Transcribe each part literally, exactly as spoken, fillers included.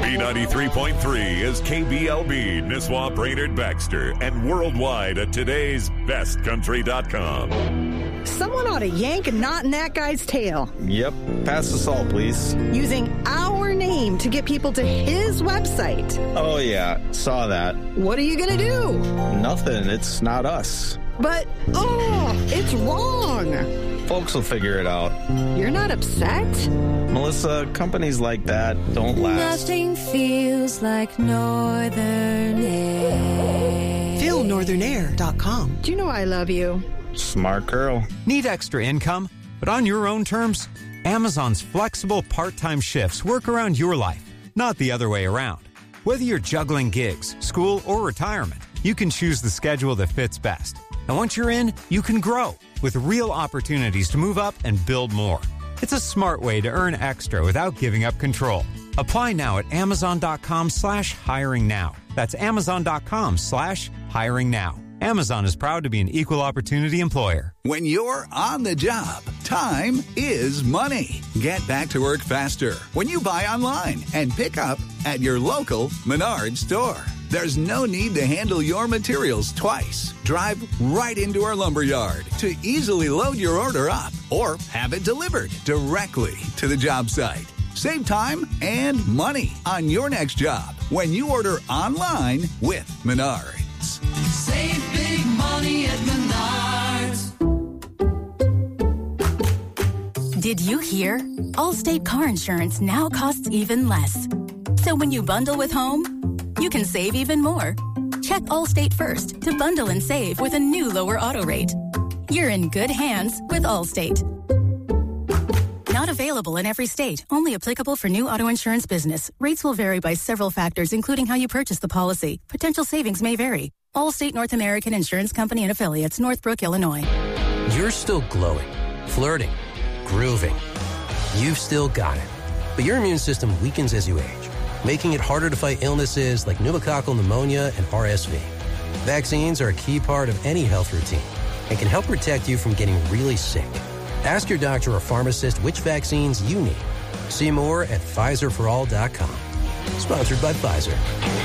B ninety-three point three is K B L B, Nisswa, Brainerd, Baxter, and worldwide at today's best country dot com. Someone ought to yank a knot in that guy's tail. Yep. Pass the salt, please. Using our name to get people to his website. Oh, yeah. Saw that. What are you going to do? Nothing. It's not us. But, oh, it's wrong. Folks will figure it out. You're not upset? Melissa, companies like that don't last. Nothing feels like Northern Air. Feel northern air dot com. Do you know I love you? Smart girl. Need extra income, but on your own terms? Amazon's flexible part-time shifts work around your life, not the other way around. Whether you're juggling gigs, school, or retirement, you can choose the schedule that fits best. And once you're in, you can grow with real opportunities to move up and build more. It's a smart way to earn extra without giving up control. Apply now at amazon.com slash hiring now. That's amazon.com slash hiring now. Amazon is proud to be an equal opportunity employer. When you're on the job, time is money. Get back to work faster when you buy online and pick up at your local Menards store. There's no need to handle your materials twice. Drive right into our lumberyard to easily load your order up or have it delivered directly to the job site. Save time and money on your next job when you order online with Menards. Save big money at Menards. Did you hear? Allstate car insurance now costs even less. So when you bundle with home, you can save even more. Check Allstate first to bundle and save with a new lower auto rate. You're in good hands with Allstate. Not available in every state. Only applicable for new auto insurance business. Rates will vary by several factors, including how you purchase the policy. Potential savings may vary. Allstate North American Insurance Company and Affiliates, Northbrook, Illinois. You're still glowing, flirting, grooving. You've still got it. But your immune system weakens as you age, making it harder to fight illnesses like pneumococcal pneumonia and R S V. Vaccines are a key part of any health routine and can help protect you from getting really sick. Ask your doctor or pharmacist which vaccines you need. See more at Pfizer for all dot com. Sponsored by Pfizer.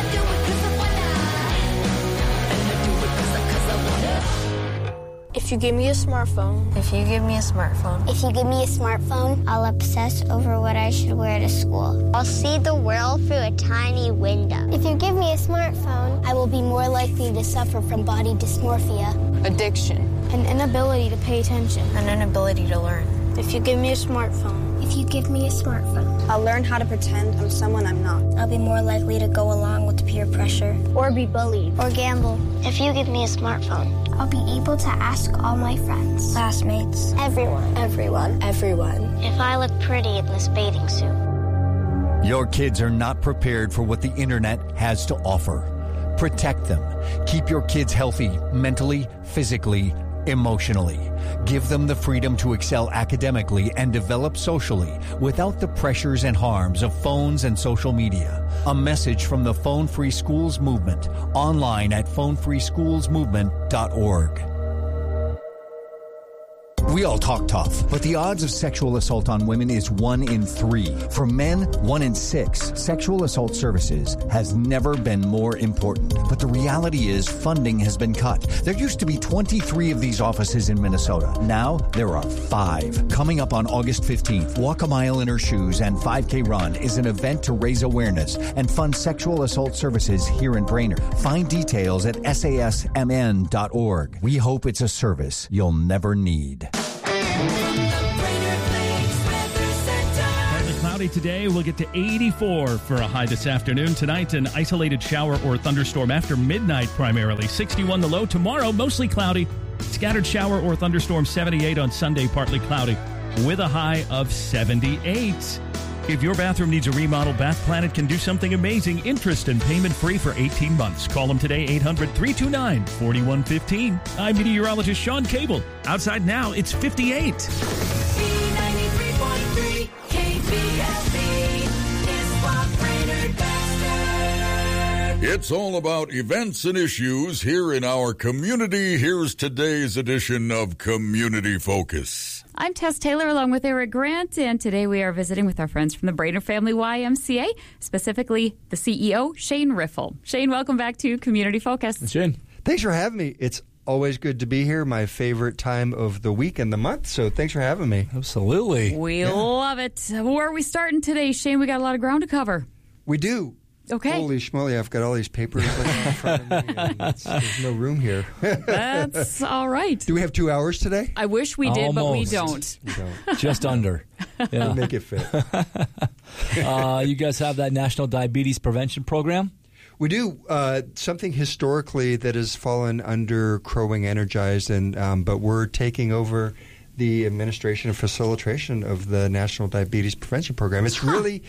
If you give me a smartphone. If you give me a smartphone. If you give me a smartphone, I'll obsess over what I should wear to school. I'll see the world through a tiny window. If you give me a smartphone, I will be more likely to suffer from body dysmorphia, addiction, an inability to pay attention, an inability to learn. If you give me a smartphone. If you give me a smartphone. I'll learn how to pretend I'm someone I'm not. I'll be more likely to go along with peer pressure. Or be bullied. Or gamble. If you give me a smartphone. I'll be able to ask all my friends, classmates, everyone, everyone, everyone. If I look pretty in this bathing suit. Your kids are not prepared for what the internet has to offer. Protect them. Keep your kids healthy, mentally, physically, emotionally. Give them the freedom to excel academically and develop socially without the pressures and harms of phones and social media. A message from the Phone Free Schools Movement, online at phone free schools movement dot org. We all talk tough, but the odds of sexual assault on women is one in three. For men, one in six. Sexual assault services has never been more important. But the reality is funding has been cut. There used to be twenty-three of these offices in Minnesota. Now, there are five. Coming up on August fifteenth, Walk a Mile in Her Shoes and five K Run is an event to raise awareness and fund sexual assault services here in Brainerd. Find details at S A S M N dot org. We hope it's a service you'll never need. Partly cloudy today. We'll get to eighty-four for a high this afternoon. Tonight, an isolated shower or thunderstorm after midnight primarily. sixty-one the low. Tomorrow, mostly cloudy. Scattered shower or thunderstorm. seventy-eight on Sunday, partly cloudy with a high of seventy-eight. If your bathroom needs a remodel, Bath Planet can do something amazing. Interest and payment free for eighteen months. Call them today, eight hundred, three two nine, four one one five. I'm meteorologist Sean Cable. Outside now, it's fifty-eight. B ninety-three point three K B L B is what Brainerd Baxter. It's all about events and issues here in our community. Here's today's edition of Community Focus. I'm Tess Taylor along with Eric Grant, and today we are visiting with our friends from the Brainerd Family Y M C A, specifically the C E O, Shane Riffle. Shane, welcome back to Community Focus. Shane. Thanks for having me. It's always good to be here, my favorite time of the week and the month, so thanks for having me. Absolutely. We Yeah. love it. Where are we starting today, Shane? We got a lot of ground to cover. We do. Okay. Holy schmoly, I've got all these papers like, in front of me, and it's, there's no room here. That's all right. Do we have two hours today? I wish we did, but we Almost. don't. We don't. Just under. Yeah. We'll make it fit. uh, you guys have that National Diabetes Prevention Program? We do. Uh, something historically that has fallen under Crow Wing Energized, and um, but we're taking over the administration and facilitation of the National Diabetes Prevention Program. It's really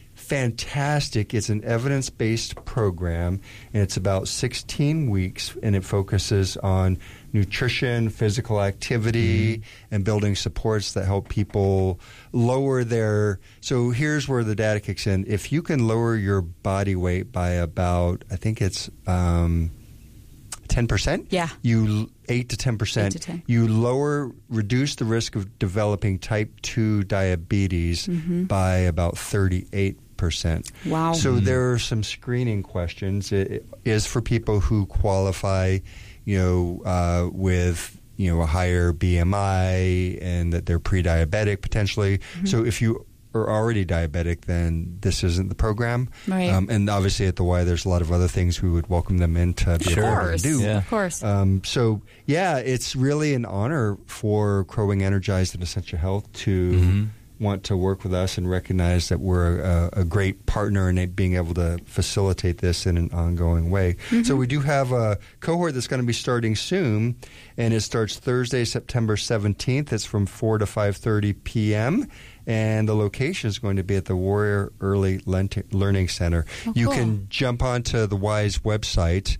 fantastic. It's an evidence-based program, and it's about sixteen weeks, and it focuses on nutrition, physical activity, mm-hmm. and building supports that help people lower their... So here's where the data kicks in. If you can lower your body weight by about, I think it's um, ten percent? Yeah. You eight to ten percent. eight to ten. You lower, reduce the risk of developing type two diabetes Mm-hmm. by about thirty-eight percent. Wow. So there are some screening questions. It is for people who qualify, you know, uh, with, you know, a higher B M I and that they're pre-diabetic potentially. Mm-hmm. So if you are already diabetic, then this isn't the program. Right. Um, and obviously at the Y, there's a lot of other things we would welcome them in to be Of able course. to do. Yeah. Of course. Um, so, yeah, it's really an honor for Crow Wing Energized and Essentia Health to Mm-hmm. want to work with us and recognize that we're a, a great partner in being able to facilitate this in an ongoing way. Mm-hmm. So we do have a cohort that's going to be starting soon, and it starts Thursday, September seventeenth. It's from four to five thirty p.m., and the location is going to be at the Warrior Early Lent- Learning Center. Oh, you cool. can jump onto the Y's website,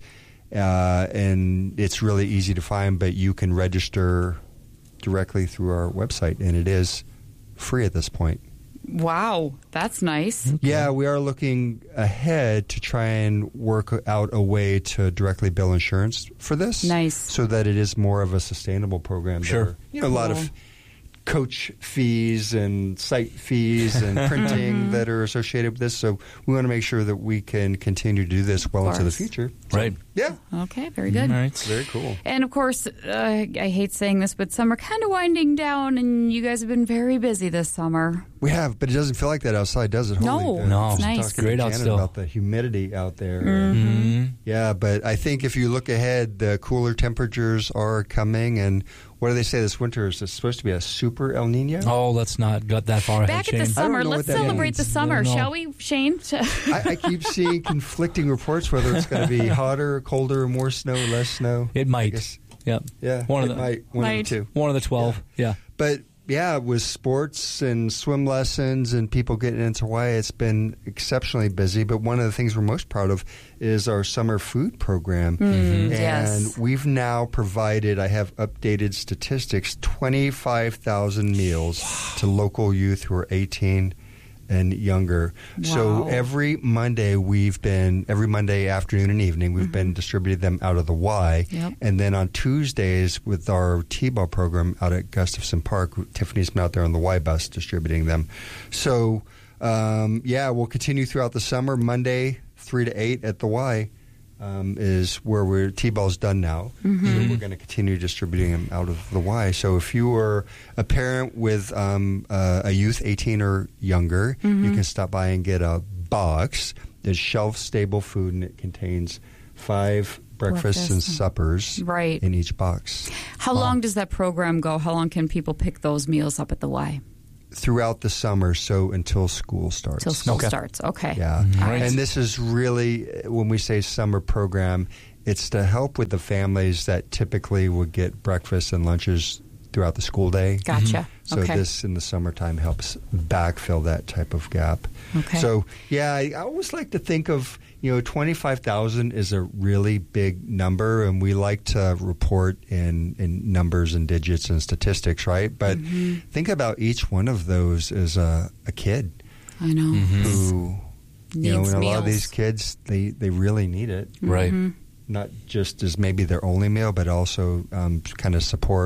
uh, and it's really easy to find, but you can register directly through our website, and it is free at this point. Wow, that's nice. Yeah, we are looking ahead to try and work out a way to directly bill insurance for this. Nice. So that it is more of a sustainable program. Sure. There are, you know, a lot Cool. of coach fees and site fees and printing that are associated with this. So we want to make sure that we can continue to do this well into the course. future. Right. Yeah. Okay, very good. All right. Very cool. And of course, uh, I hate saying this, but summer kind of winding down, and you guys have been very busy this summer. We have, but it doesn't feel like that outside, does it? No, Holy, uh, No. I was it's nice. talking Great to out Janet still. about the humidity out there. Mm-hmm. Yeah, but I think if you look ahead, the cooler temperatures are coming, and what do they say this winter is? It's supposed to be a super El Nino. Oh, let's not get that far ahead, Back at Shane. the summer, know let's what that celebrate means. the summer, I don't know. shall we, Shane? I, I keep seeing conflicting reports whether it's going to be hotter, colder, more snow, less snow. It might. guess- Yep. Yeah, One of it the might. One Might. of the two. one of the twelve. Yeah. But yeah, with sports and swim lessons and people getting into Y, it's been exceptionally busy. But one of the things we're most proud of is our summer food program. Mm, and yes. we've now provided, I have updated statistics, twenty-five thousand meals to local youth who are eighteen and younger. So Wow. every Monday we've been, every Monday afternoon and evening, we've been distributing them out of the Y. Yep. And then on Tuesdays with our T-ball program out at Gustafson Park, Tiffany's been out there on the Y bus distributing them. So, um, yeah, we'll continue throughout the summer. Monday, three to eight at the Y um, is where we're, T-ball's done now. Mm-hmm. So we're going to continue distributing them out of the Y. So if you are a parent with um, uh, a youth eighteen or younger, Mm-hmm. you can stop by and get a box. It's shelf-stable food, and it contains five breakfasts Breakfast. and suppers Right. in each box. How long does that program go? How long can people pick those meals up at the Y? Throughout the summer, so until school starts. Till school Okay. starts. Okay. Yeah. All right. And this is really, when we say summer program, it's to help with the families that typically would get breakfast and lunches throughout the school day. Gotcha. So Okay. this in the summertime helps backfill that type of gap. Okay. So, yeah, I, I always like to think of, you know, twenty-five thousand is a really big number, and we like to report in, in numbers and digits and statistics, right? But Mm-hmm. think about each one of those as a, a kid I know. who, you know, Needs and a lot of meals. these kids, they, they really need it. Right. Mm-hmm. Not just as maybe their only meal, but also um, kind of support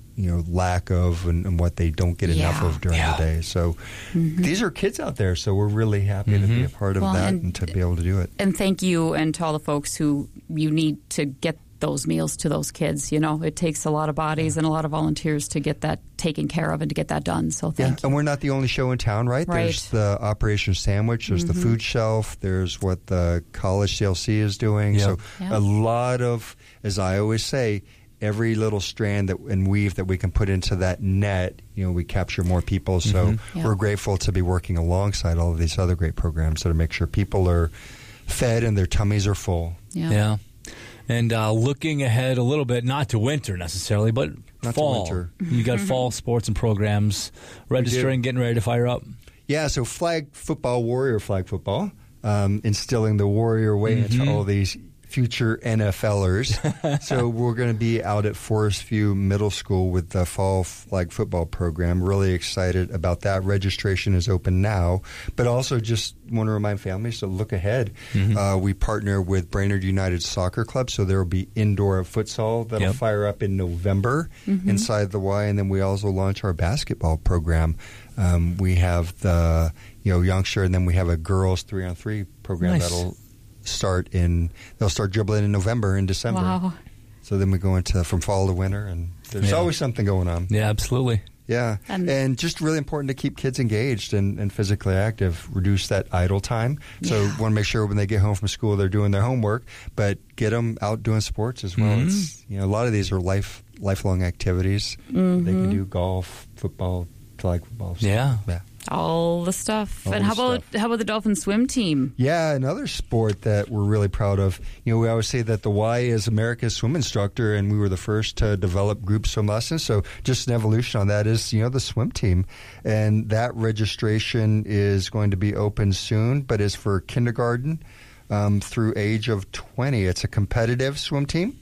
you know, lack of and, and what they don't get enough Yeah. of during Yeah. the day. So Mhm. these are kids out there, so we're really happy to be a part of Well, that and- and to be able to do it. And thank you and to all the folks who you need to get those meals to those kids. You know, it takes a lot of bodies and a lot of volunteers to get that taken care of and to get that done. So Yeah, thank you. and we're not the only show in town, right? Right. There's the Operation Sandwich, there's the Mhm. food shelf, there's what the college C L C is doing. Yep. So Yep. a lot of, as I always say, every little strand that and weave that we can put into that net, you know, we capture more people. So Mhm. Yeah. we're grateful to be working alongside all of these other great programs to make sure people are fed and their tummies are full. Yeah. Yeah. And uh, looking ahead a little bit, not to winter necessarily, but Not to fall. winter. You got fall sports and programs, registering, getting ready to fire up. Yeah, so flag football, warrior flag football, um, instilling the warrior way Mhm. into all these future N F Lers. So we're going to be out at Forest View Middle School with the fall flag football program. Really excited about that. Registration is open now, but also just want to remind families to look ahead. Mhm. Uh, we partner with Brainerd United Soccer Club, so there will be indoor futsal that'll Yep. fire up in November Mhm. inside the Y, and then we also launch our basketball program. Um, we have the you know youngster, and then we have a girls three on three program Nice. that'll start in. They'll start dribbling in November and December. Wow. So then we go into from fall to winter, and there's Yeah. always something going on. Yeah, absolutely. Yeah, And- and, just really important to keep kids engaged and, and physically active. Reduce that idle time. So Yeah. want to make sure when they get home from school they're doing their homework, but get them out doing sports as well. Mhm. It's, you know, a lot of these are life lifelong activities. They can Mhm. do golf, football, flag football. So, Yeah. yeah. All the stuff. All and the how about stuff. how about the Dolphin swim team? Yeah, another sport that we're really proud of. You know, we always say that the Y is America's swim instructor, and we were the first to develop group swim lessons. So just an evolution on that is, you know, the swim team. And that registration is going to be open soon, but is for kindergarten um, through age of twenty. It's a competitive swim team.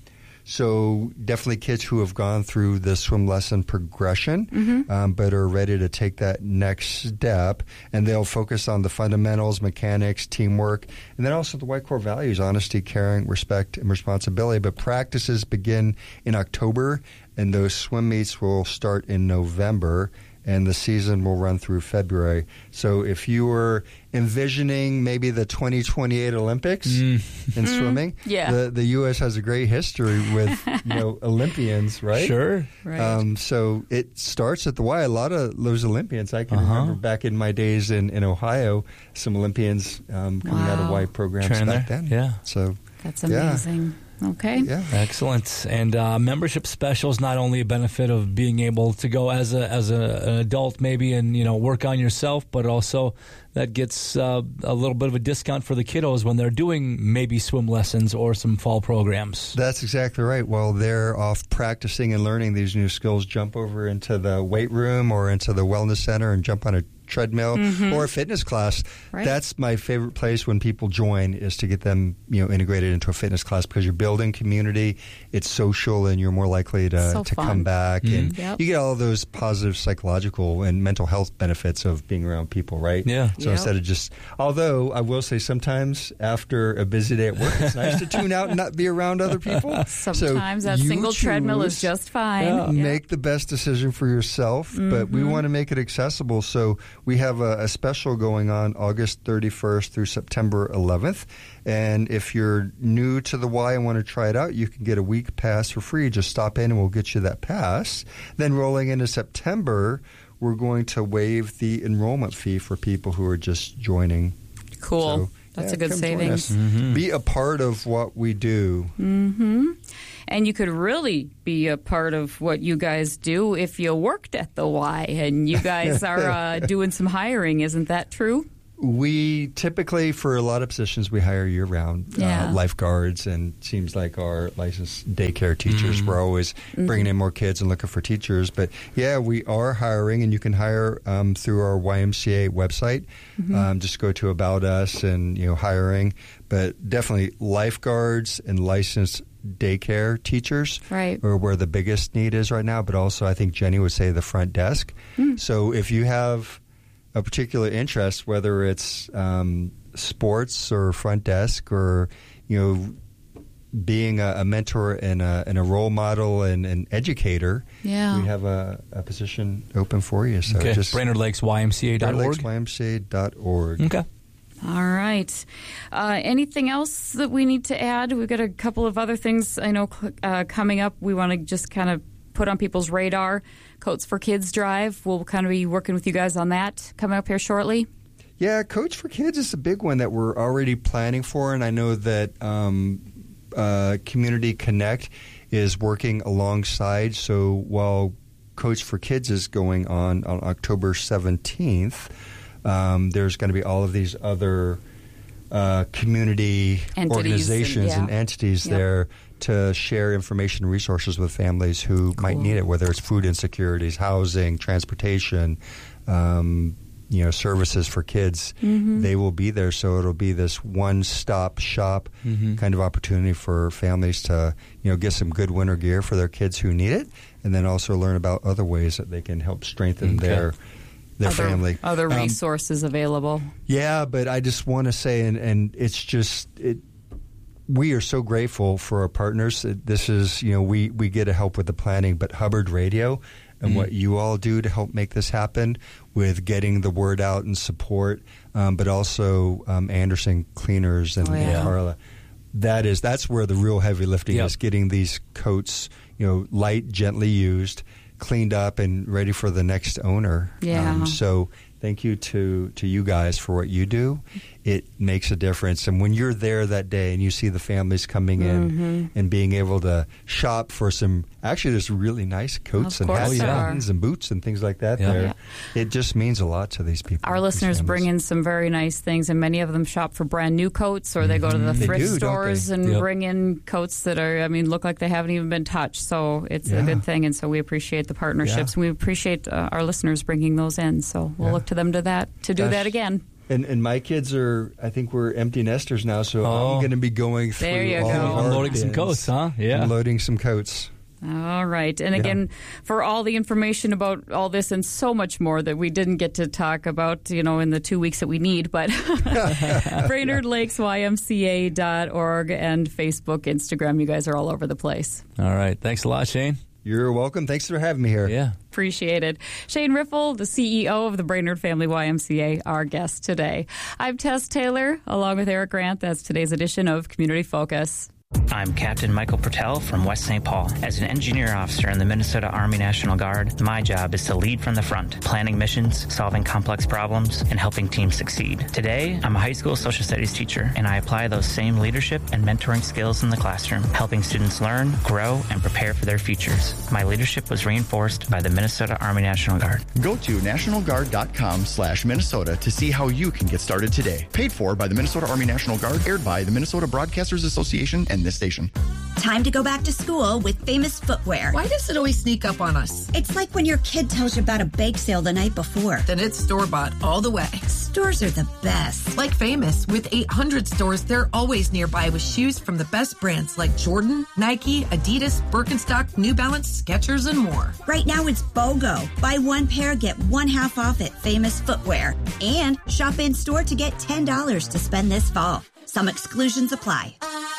So definitely kids who have gone through the swim lesson progression, Mhm. um, but are ready to take that next step. And they'll focus on the fundamentals, mechanics, teamwork, and then also the white core values: honesty, caring, respect, and responsibility. But practices begin in October, and those swim meets will start in November, and the season will run through February. So if you were envisioning maybe the twenty twenty-eight Olympics in swimming, Yeah. the, the U S has a great history with you know Olympians, right? Sure. Right. Um, so it starts at the Y. A lot of those Olympians, I can Uh-huh. remember back in my days in, in Ohio, some Olympians um, coming out of Wow. Y programs Training back there? then. Yeah. So That's Yeah. amazing. Okay. yeah. Excellent. And uh, membership specials, not only a benefit of being able to go as a as a, an adult maybe and you know work on yourself, but also that gets uh, a little bit of a discount for the kiddos when they're doing maybe swim lessons or some fall programs. That's exactly right. While they're off practicing and learning these new skills, jump over into the weight room or into the wellness center and jump on a treadmill Mhm. or a fitness class. Right. That's my favorite place when people join, is to get them, you know, integrated into a fitness class, because you're building community, it's social, and you're more likely to, So to fun. come back. Mhm. And Yep. you get all those positive psychological and mental health benefits of being around people, right? Yeah. So Yep. instead of just, although I will say sometimes after a busy day at work, it's nice to tune out and not be around other people. Sometimes So that you single treadmill is choose- just fine. Yeah. Yeah. Make the best decision for yourself, but we Mhm. want to make it accessible. So we have a, a special going on August thirty-first through September eleventh. And if you're new to the Y and want to try it out, you can get a week pass for free. Just stop in and we'll get you that pass. Then rolling into September, we're going to waive the enrollment fee for people who are just joining. Cool. So, That's yeah, a good come join savings. us. Mhm. Be a part of what we do. Mm-hmm. And you could really be a part of what you guys do if you worked at the Y and you guys are uh, doing some hiring. Isn't that true? We typically, for a lot of positions, we hire year-round Yeah. uh, lifeguards, and seems like our licensed daycare teachers. We're always bringing in more kids and looking for teachers. But yeah, we are hiring, and you can hire um, through our Y M C A website. Um, just go to About Us and you know hiring. But definitely lifeguards and licensed daycare teachers Right. are where the biggest need is right now. But also, I think Jenny would say the front desk. So if you have a particular interest, whether it's um, sports or front desk or, you know, being a, a mentor and a, and a role model and an educator, yeah. we have a, a position open for you. So okay. just Brainerd Lakes Y M C A dot org. Brainerd Lakes Y M C A dot org. Okay. All right. Uh, anything else that we need to add? We've got a couple of other things I know uh, coming up. We want to just kind of put on people's radar. Coats for Kids Drive. We'll kind of be working with you guys on that coming up here shortly. Yeah, Coats for Kids is a big one that we're already planning for, and I know that um, uh, Community Connect is working alongside. So while Coats for Kids is going on on October seventeenth, um, there's going to be all of these other uh, community entities organizations and, and, yeah. and entities yep. there to share information and resources with families who cool. might need it, whether it's food insecurities, housing, transportation, um you know, services for kids. Mm-hmm. They will be there, so it'll be this one-stop shop mm-hmm. kind of opportunity for families to, you know, get some good winter gear for their kids who need it, and then also learn about other ways that they can help strengthen okay. their their other, family. Other Um, resources available. Yeah, but I just want to say, and, and it's just it. We are so grateful for our partners. This is, you know, we, we get to help with the planning, but Hubbard Radio and mm-hmm. what you all do to help make this happen with getting the word out and support, um, but also um, Anderson Cleaners and, oh, yeah. and Carla. That is that's where the real heavy lifting yep. is, getting these coats, you know, light, gently used, cleaned up, and ready for the next owner. Yeah. Um, so thank you to, to you guys for what you do. It makes a difference. And when you're there that day and you see the families coming in mm-hmm. and being able to shop for some, actually there's really nice coats Of and course hats there and are. buttons and boots and things like that Yeah. there. Yeah. It just means a lot to these people. Our these listeners families. bring in some very nice things, and many of them shop for brand new coats, or they go to the They thrift do, don't stores they? and Yep. bring in coats that are, I mean, look like they haven't even been touched. So it's Yeah. a good thing, and so we appreciate the partnerships, and we appreciate uh, our listeners bringing those in. So we'll Yeah. look to them to that to do Gosh. that again. And, and my kids are, I think we're empty nesters now, so Oh. I'm going to be going through There you all go. of our Unloading some bins, coats, huh? Yeah. Unloading some coats. All right. And Yeah. again, for all the information about all this and so much more that we didn't get to talk about, you know, in the two weeks that we need, but Brainerd Lakes Y M C A dot org and Facebook, Instagram, you guys are all over the place. All right. Thanks a lot, Shane. You're welcome. Thanks for having me here. Yeah. Appreciate it. Shane Riffle, the C E O of the Brainerd Family Y M C A, our guest today. I'm Tess Taylor, along with Eric Grant. That's today's edition of Community Focus. I'm Captain Michael Pertel from West Saint Paul. As an engineer officer in the Minnesota Army National Guard, my job is to lead from the front, planning missions, solving complex problems, and helping teams succeed. Today, I'm a high school social studies teacher, and I apply those same leadership and mentoring skills in the classroom, helping students learn, grow, and prepare for their futures. My leadership was reinforced by the Minnesota Army National Guard. Go to national guard dot com slash Minnesota to see how you can get started today. Paid for by the Minnesota Army National Guard, aired by the Minnesota Broadcasters Association and this station. Time to go back to school with Famous Footwear. Why does it always sneak up on us? It's like when your kid tells you about a bake sale the night before. Then it's store-bought all the way. Stores are the best. Like Famous, with eight hundred stores, they're always nearby with shoes from the best brands like Jordan, Nike, Adidas, Birkenstock, New Balance, Skechers, and more. Right now it's BOGO. Buy one pair, get one half off at Famous Footwear. And shop in store to get ten dollars to spend this fall. Some exclusions apply.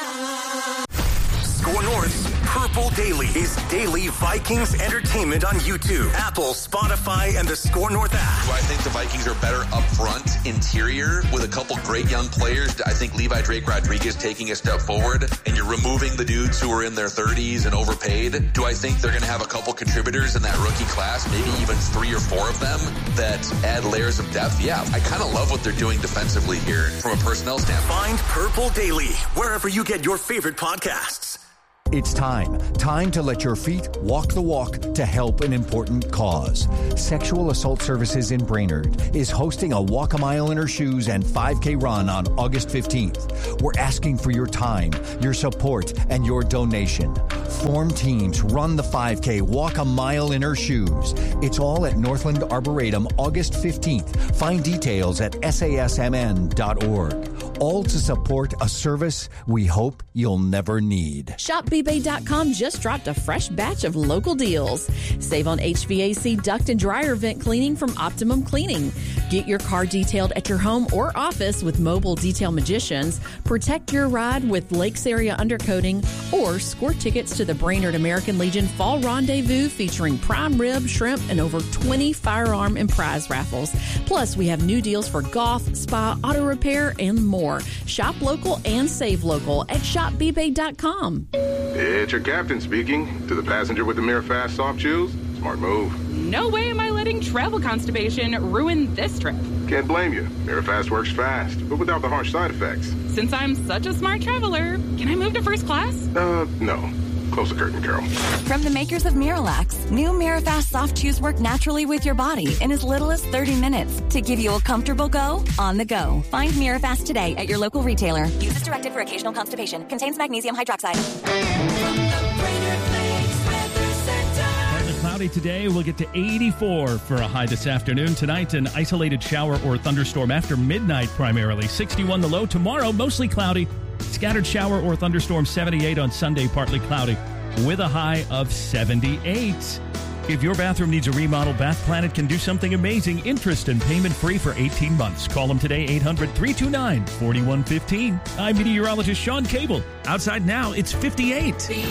Score North's Purple Daily is daily Vikings entertainment on YouTube, Apple, Spotify, and the Score North app. Do I think the Vikings are better up front, interior, with a couple great young players? I think Levi Drake Rodriguez taking a step forward, and you're removing the dudes who are in their thirties and overpaid. Do I think they're going to have a couple contributors in that rookie class, maybe even three or four of them, that add layers of depth? Yeah, I kind of love what they're doing defensively here from a personnel standpoint. Find Purple Daily wherever you get your favorite podcasts. It's time. Time to let your feet walk the walk to help an important cause. Sexual Assault Services in Brainerd is hosting a Walk a Mile in Her Shoes and five K run on August fifteenth. We're asking for your time, your support, and your donation. Form teams, run the five K, walk a mile in her shoes. It's all at Northland Arboretum August fifteenth. Find details at S A S M N dot org. all to support a service we hope you'll never need. Shop B Bay dot com just dropped a fresh batch of local deals. Save on H V A C duct and dryer vent cleaning from Optimum Cleaning. Get your car detailed at your home or office with mobile detail magicians. Protect your ride with Lakes Area undercoating, or score tickets to the Brainerd American Legion Fall Rendezvous featuring prime rib, shrimp, and over twenty firearm and prize raffles. Plus, we have new deals for golf, spa, auto repair, and more. Shop local and save local at shop B Bay dot com. It's your captain speaking. To the passenger with the Mirafast soft chews, smart move. No way am I letting travel constipation ruin this trip. Can't blame you. Mirafast works fast, but without the harsh side effects. Since I'm such a smart traveler, can I move to first class? Uh, no. Close the curtain, Carol. From the makers of Miralax, new Mirafast soft chews work naturally with your body in as little as thirty minutes to give you a comfortable go on the go. Find Mirafast today at your local retailer. Use as directed for occasional constipation. Contains magnesium hydroxide. Partly cloudy today. We'll get to eighty-four for a high this afternoon. Tonight, an isolated shower or thunderstorm after midnight primarily. sixty-one the low. Tomorrow, mostly cloudy. Scattered shower or thunderstorm, seventy-eight on Sunday, partly cloudy, with a high of seventy-eight. If your bathroom needs a remodel, Bath Planet can do something amazing. Interest and payment free for eighteen months. Call them today, eight hundred, three two nine, four one one five. I'm meteorologist Sean Cable. Outside now, it's fifty-eight.